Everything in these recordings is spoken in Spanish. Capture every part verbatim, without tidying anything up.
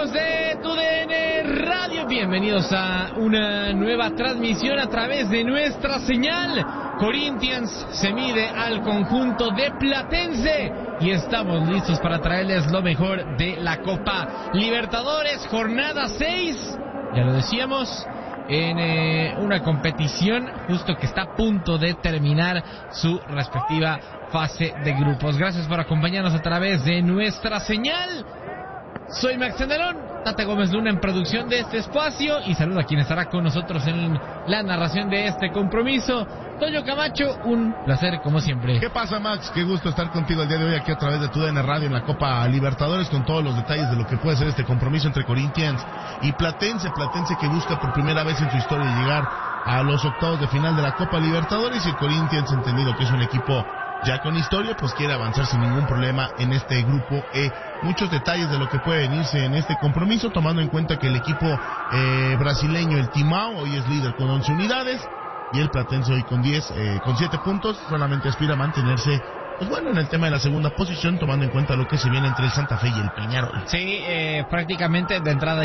amigos de Tu D N Radio, bienvenidos a una nueva transmisión a través de nuestra señal. Corinthians se mide al conjunto de Platense y estamos listos para traerles lo mejor de la Copa Libertadores, jornada seis, ya lo decíamos, en eh, una competición justo que está a punto de terminar su respectiva fase de grupos. Gracias por acompañarnos a través de nuestra señal. Soy Max Tenderón, Tate Gómez Luna en producción de este espacio y saludo a quien estará con nosotros en la narración de este compromiso, Toño Camacho. Un placer como siempre. ¿Qué pasa, Max? Qué gusto estar contigo el día de hoy aquí a través de Tu D N Radio en la Copa Libertadores, con todos los detalles de lo que puede ser este compromiso entre Corinthians y Platense. Platense que busca por primera vez en su historia llegar a los octavos de final de la Copa Libertadores, y el Corinthians, entendido que es un equipo ya con historia, pues quiere avanzar sin ningún problema en este grupo E. Muchos detalles de lo que puede venirse en este compromiso, tomando en cuenta que el equipo eh, brasileño, el Timão, hoy es líder con once unidades, y el Platense hoy con diez, eh, con siete puntos, solamente aspira a mantenerse, pues bueno, en el tema de la segunda posición, tomando en cuenta lo que se viene entre el Santa Fe y el Peñarol. Sí, eh, prácticamente de entrada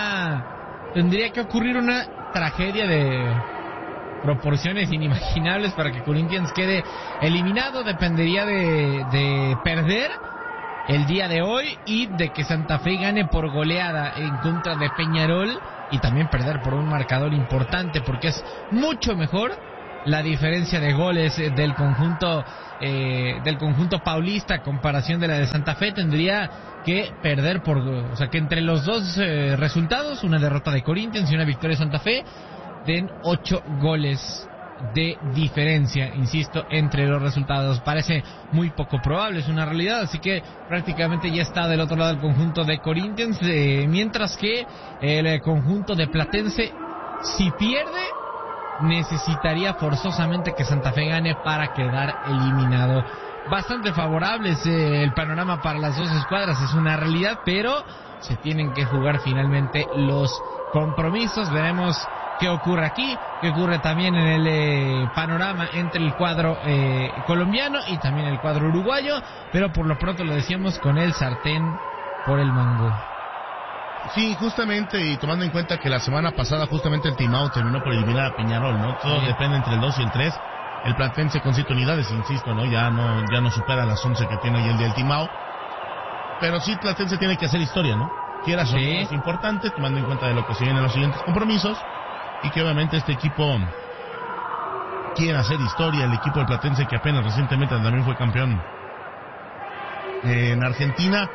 ya tendría que ocurrir una tragedia de proporciones inimaginables para que Corinthians quede eliminado. Dependería de, de perder el día de hoy y de que Santa Fe gane por goleada en contra de Peñarol, y también perder por un marcador importante, porque es mucho mejor la diferencia de goles del conjunto eh, del conjunto paulista a comparación de la de Santa Fe. Tendría que perder por, o sea, que entre los dos eh, resultados, una derrota de Corinthians y una victoria de Santa Fe, den ocho goles de diferencia, insisto, entre los resultados. Parece muy poco probable, es una realidad, así que prácticamente ya está del otro lado el conjunto de Corinthians, eh, mientras que el conjunto de Platense, si pierde, necesitaría forzosamente que Santa Fe gane para quedar eliminado. Bastante favorable es eh, el panorama para las dos escuadras, es una realidad, pero se tienen que jugar finalmente los compromisos. Veremos qué ocurre aquí, qué ocurre también en el eh, panorama entre el cuadro eh, colombiano y también el cuadro uruguayo, pero por lo pronto lo decíamos, con el sartén por el mango. Sí, justamente, y tomando en cuenta que la semana pasada justamente el Timão terminó por eliminar a Peñarol, ¿no? Todo sí. Depende entre el dos y el tres. El Platense con siete unidades, insisto, ¿no? Ya no ya no supera las once que tiene hoy el del Timão. Pero sí, Platense tiene que hacer historia, ¿no? Quiera ser sí. Es importante, tomando en cuenta de lo que se viene en los siguientes compromisos, y que obviamente este equipo quiere hacer historia. El equipo de Platense, que apenas recientemente también fue campeón en Argentina.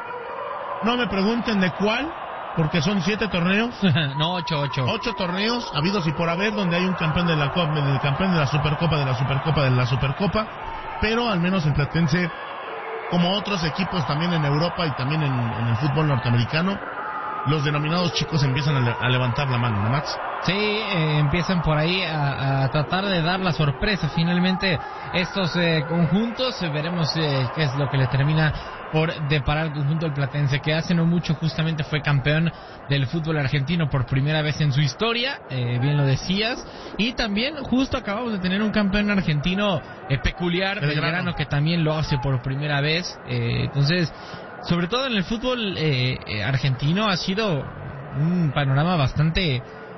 No me pregunten de cuál, porque son siete torneos. No, ocho, ocho. Ocho torneos habidos y por haber, donde hay un campeón de la Copa, del campeón de la Supercopa, de la Supercopa, de la Supercopa. Pero al menos en Platense, como otros equipos también en Europa y también en, en el fútbol norteamericano, los denominados chicos empiezan a, le, a levantar la mano, ¿no, Max? Sí, eh, empiezan por ahí a, a tratar de dar la sorpresa. Finalmente estos eh, conjuntos, eh, veremos eh, qué es lo que le termina por deparar el conjunto del Platense, que hace no mucho justamente fue campeón del fútbol argentino por primera vez en su historia, eh, bien lo decías, y también justo acabamos de tener un campeón argentino eh, peculiar, Belgrano, que también lo hace por primera vez. Eh, entonces, sobre todo en el fútbol eh, eh, argentino ha sido un panorama bastante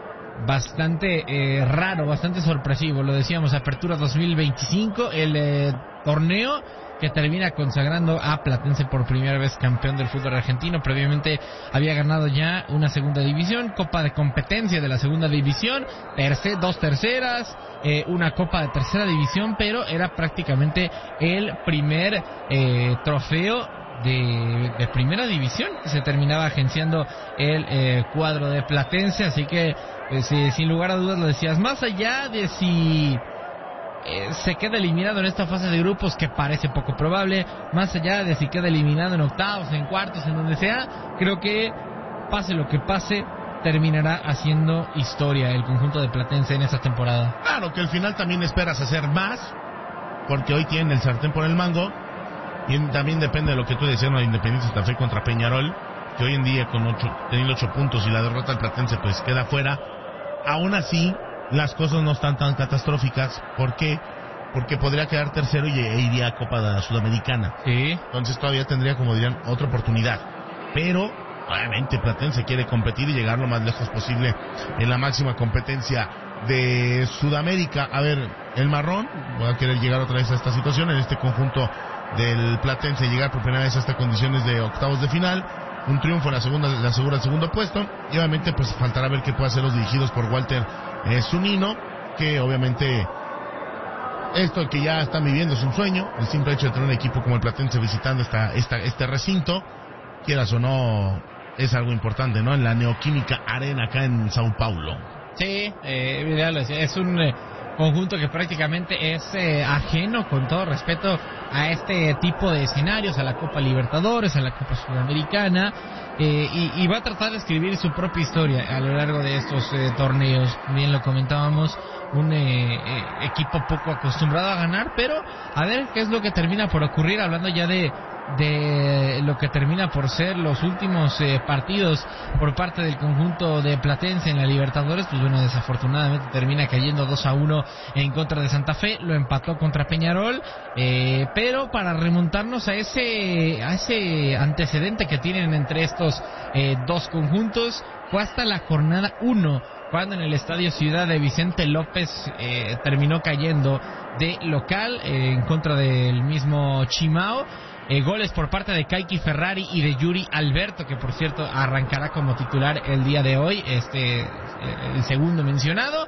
bastante eh, raro, bastante sorpresivo. Lo decíamos, Apertura dos mil veinticinco, el eh, torneo que termina consagrando a Platense por primera vez campeón del fútbol argentino. Previamente había ganado ya una segunda división, Copa de Competencia de la segunda división, tercer, dos terceras, eh, una Copa de tercera división, pero era prácticamente el primer eh, trofeo De, de primera división que se terminaba agenciando el eh, cuadro de Platense. Así que pues, eh, sin lugar a dudas, lo decías, más allá de si eh, se queda eliminado en esta fase de grupos, que parece poco probable, más allá de si queda eliminado en octavos, en cuartos, en donde sea, creo que pase lo que pase, terminará haciendo historia el conjunto de Platense en esta temporada. Claro que al final también esperas hacer más, porque hoy tienen el sartén por el mango. Y también depende de lo que tú decías, ¿no? Independiente Santa Fe contra Peñarol, que hoy en día con ocho, teniendo ocho puntos y la derrota del Platense pues queda fuera. Aún así, las cosas no están tan catastróficas. ¿Por qué? Porque podría quedar tercero y e iría a Copa de la Sudamericana. Sí. Entonces todavía tendría, como dirían, otra oportunidad. Pero obviamente Platense quiere competir y llegar lo más lejos posible en la máxima competencia de Sudamérica. A ver, el marrón va a querer llegar otra vez a esta situación, en este conjunto del Platense, llegar por primera vez a estas condiciones de octavos de final. Un triunfo en la segunda, le asegura el segundo puesto, y obviamente pues faltará ver qué puede hacer los dirigidos por Walter eh, Zunino, que obviamente esto que ya están viviendo es un sueño, el simple hecho de tener un equipo como el Platense visitando esta, esta, este recinto, quieras o no, es algo importante, ¿no? En la Neoquímica Arena acá en Sao Paulo. Sí, eh, es un eh, conjunto que prácticamente es eh, ajeno, con todo respeto, a este tipo de escenarios, a la Copa Libertadores, a la Copa Sudamericana, eh, y, y va a tratar de escribir su propia historia a lo largo de estos eh, torneos. Bien lo comentábamos, un eh, eh, equipo poco acostumbrado a ganar, pero a ver qué es lo que termina por ocurrir, hablando ya de de lo que termina por ser los últimos eh, partidos por parte del conjunto de Platense en la Libertadores. Pues bueno, desafortunadamente termina cayendo dos a uno en contra de Santa Fe, lo empató contra Peñarol, eh, pero para remontarnos a ese a ese antecedente que tienen entre estos eh, dos conjuntos, fue hasta la jornada uno cuando en el Estadio Ciudad de Vicente López eh, terminó cayendo de local eh, en contra del mismo Chimao. Eh, goles por parte de Kaiki Ferrari y de Yuri Alberto, que por cierto arrancará como titular el día de hoy, este eh, el segundo mencionado.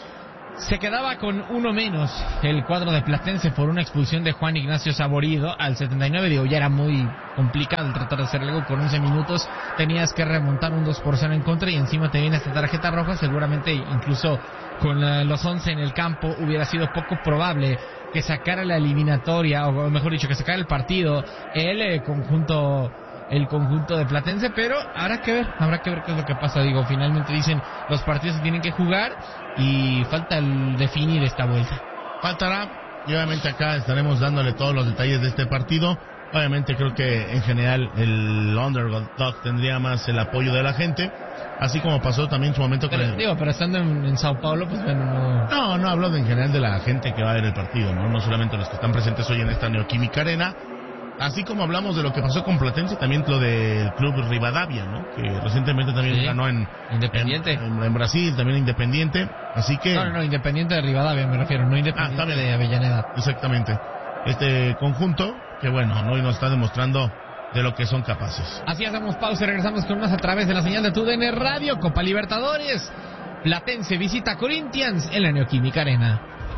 Se quedaba con uno menos el cuadro de Platense por una expulsión de Juan Ignacio Saborido al setenta y nueve. Digo, ya era muy complicado el tratar de hacer algo con once minutos. Tenías que remontar un dos por cero en contra y encima te viene esta tarjeta roja. Seguramente incluso con uh, los once en el campo hubiera sido poco probable que sacara la eliminatoria, o mejor dicho, que sacara el partido el eh, conjunto el conjunto de Platense, pero habrá que ver, habrá que ver qué es lo que pasa. Digo, finalmente dicen, los partidos se tienen que jugar y falta el definir esta vuelta. Faltará, y obviamente acá estaremos dándole todos los detalles de este partido. Obviamente creo que en general el underdog tendría más el apoyo de la gente, así como pasó también en su momento con pero, el... Digo, pero estando en, en Sao Paulo, pues bueno, no... No, no hablo de, en general de la gente que va a ver el partido, ¿no? No solamente los que están presentes hoy en esta Neoquímica Arena. Así como hablamos de lo que pasó con Platense, también lo del Club Rivadavia, ¿no? Que recientemente también sí, ganó en Independiente. En, en, en Brasil, también Independiente. Así que... No, no, no, Independiente de Rivadavia me refiero, no Independiente ah, de Avellaneda. Exactamente. Este conjunto, que bueno, hoy nos está demostrando de lo que son capaces. Así hacemos pausa y regresamos con más a través de la señal de T U D N Radio. Copa Libertadores. Platense visita a Corinthians en la Neoquímica Arena.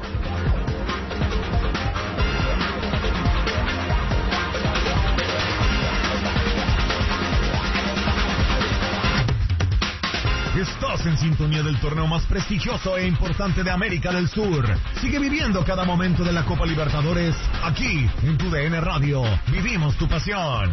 Estás en sintonía del torneo más prestigioso e importante de América del Sur. Sigue viviendo cada momento de la Copa Libertadores aquí en T U D N Radio. Vivimos tu pasión.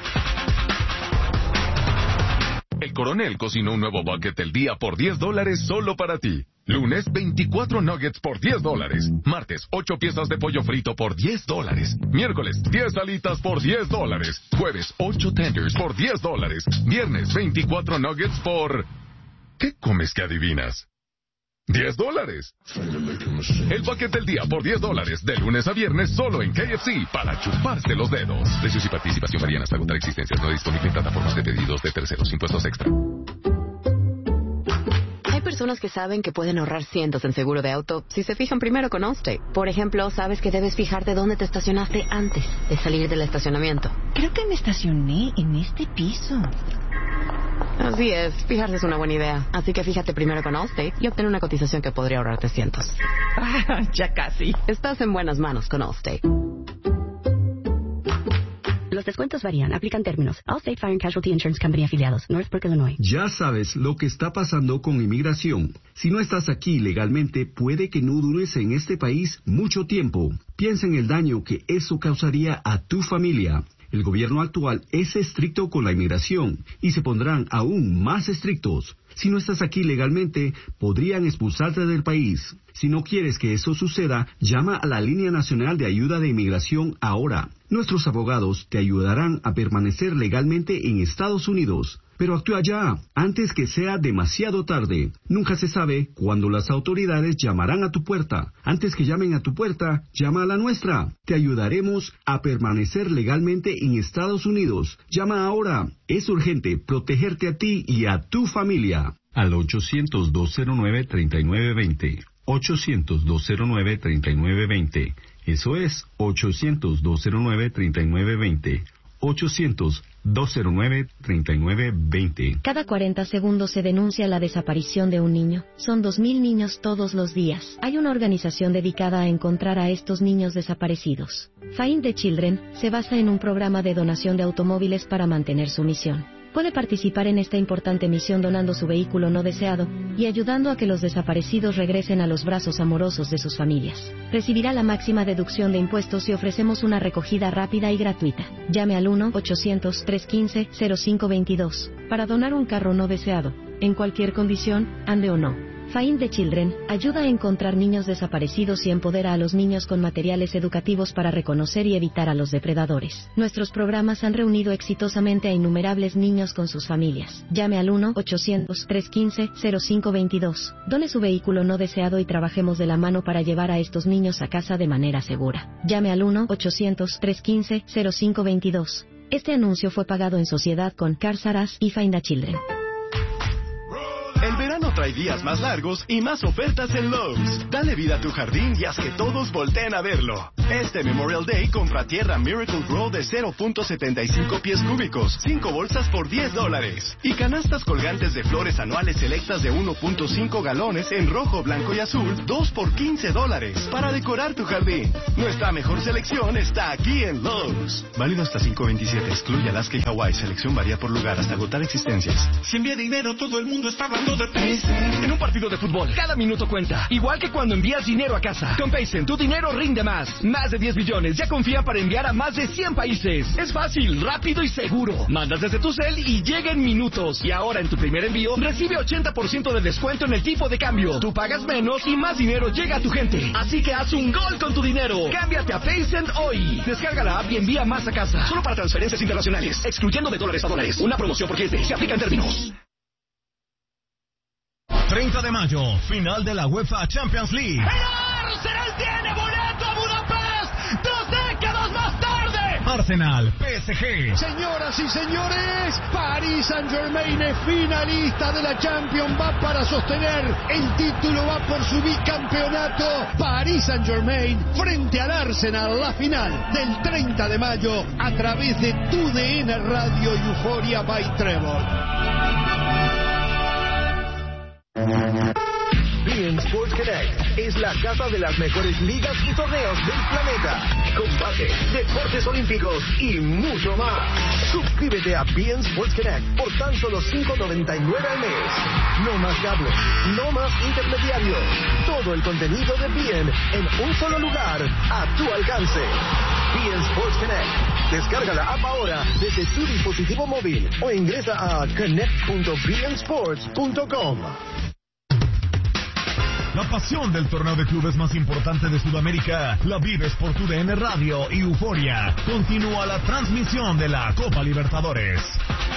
El Coronel cocinó un nuevo bucket del día por diez dólares solo para ti. Lunes, veinticuatro nuggets por diez dólares. Martes, ocho piezas de pollo frito por diez dólares. Miércoles, diez alitas por diez dólares. Jueves, ocho tenders por diez dólares. Viernes, veinticuatro nuggets por... ¿Qué comes que adivinas? diez dólares. El paquete del día por diez dólares, de lunes a viernes, solo en K F C, para chuparse los dedos. Precios y participación varían hasta agotar existencias. No disponible en plataformas de pedidos de terceros. Impuestos extra. Hay personas que saben que pueden ahorrar cientos en seguro de auto si se fijan primero con Allstate. Por ejemplo, sabes que debes fijarte dónde te estacionaste antes de salir del estacionamiento. Creo que me estacioné en este piso. Así es, fijarse es una buena idea. Así que fíjate primero con Allstate y obtén una cotización que podría ahorrarte cientos. Ah, ya casi. Estás en buenas manos con Allstate. Los descuentos varían. Aplican términos. Allstate Fire and Casualty Insurance Company afiliados. Northbrook, Illinois. Ya sabes lo que está pasando con inmigración. Si no estás aquí legalmente, puede que no dures en este país mucho tiempo. Piensa en el daño que eso causaría a tu familia. El gobierno actual es estricto con la inmigración y se pondrán aún más estrictos. Si no estás aquí legalmente, podrían expulsarte del país. Si no quieres que eso suceda, llama a la Línea Nacional de Ayuda de Inmigración ahora. Nuestros abogados te ayudarán a permanecer legalmente en Estados Unidos. Pero actúa ya, antes que sea demasiado tarde. Nunca se sabe cuándo las autoridades llamarán a tu puerta. Antes que llamen a tu puerta, llama a la nuestra. Te ayudaremos a permanecer legalmente en Estados Unidos. Llama ahora. Es urgente protegerte a ti y a tu familia. Al ochocientos, dos cero nueve, treinta y nueve veinte. ochocientos, dos cero nueve, treinta y nueve veinte. Eso es ochocientos, dos cero nueve, treinta y nueve veinte. ochocientos, dos cero nueve, treinta y nueve veinte. Cada cuarenta segundos se denuncia la desaparición de un niño. Son dos mil niños todos los días. Hay una organización dedicada a encontrar a estos niños desaparecidos. Find the Children se basa en un programa de donación de automóviles para mantener su misión. Puede participar en esta importante misión donando su vehículo no deseado y ayudando a que los desaparecidos regresen a los brazos amorosos de sus familias. Recibirá la máxima deducción de impuestos y ofrecemos una recogida rápida y gratuita. Llame al uno ochocientos, trescientos quince, cero cinco veintidós para donar un carro no deseado, en cualquier condición, ande o no. Find the Children ayuda a encontrar niños desaparecidos y empodera a los niños con materiales educativos para reconocer y evitar a los depredadores. Nuestros programas han reunido exitosamente a innumerables niños con sus familias. Llame al uno ochocientos, trescientos quince, cero cinco veintidós. Done su vehículo no deseado y trabajemos de la mano para llevar a estos niños a casa de manera segura. Llame al uno ochocientos, trescientos quince, cero cinco veintidós. Este anuncio fue pagado en sociedad con Cars R Us y Find the Children. El verano trae días más largos y más ofertas en Lowe's. Dale vida a tu jardín y haz que todos volteen a verlo. Este Memorial Day compra tierra Miracle Grow de cero punto setenta y cinco pies cúbicos, cinco bolsas por diez dólares. Y canastas colgantes de flores anuales selectas de uno punto cinco galones en rojo, blanco y azul, dos por quince dólares. Para decorar tu jardín. Nuestra mejor selección está aquí en Lowe's. Válido hasta cinco veintisiete. Excluye Alaska y Hawái. Selección varía por lugar hasta agotar existencias. Si envía dinero, todo el mundo está hablando de Paycen. En un partido de fútbol, cada minuto cuenta. Igual que cuando envías dinero a casa. Con Paycen, tu dinero rinde más. Más de diez billones ya confían para enviar a más de cien países. Es fácil, rápido y seguro. Mandas desde tu cel y llega en minutos. Y ahora en tu primer envío, recibe ochenta por ciento de descuento en el tipo de cambio. Tú pagas menos y más dinero llega a tu gente. Así que haz un gol con tu dinero. Cámbiate a Paycen hoy. Descarga la app y envía más a casa. Solo para transferencias internacionales, excluyendo de dólares a dólares. Una promoción por cliente. Se aplica en términos. treinta de mayo, final de la UEFA Champions League. ¡El Arsenal tiene boleto a Budapest! ¡Dos décadas más tarde! Arsenal, P S G. Señoras y señores, Paris Saint-Germain es finalista de la Champions. Va para sostener el título, va por su bicampeonato. Paris Saint-Germain frente al Arsenal, la final del treinta de mayo a través de tu D N Radio y Euphoria by Trevor. B N Sports Connect es la casa de las mejores ligas y torneos del planeta. Combate, deportes olímpicos y mucho más. Suscríbete a B N Sports Connect por tan solo cinco noventa y nueve al mes. No más cables, no más intermediarios. Todo el contenido de B N en un solo lugar, a tu alcance. B N Sports Connect. Descarga la app ahora desde tu dispositivo móvil o ingresa a connect punto b n sports punto com. La pasión del torneo de clubes más importante de Sudamérica la vives por tu D N Radio y Euphoria. Continúa la transmisión de la Copa Libertadores.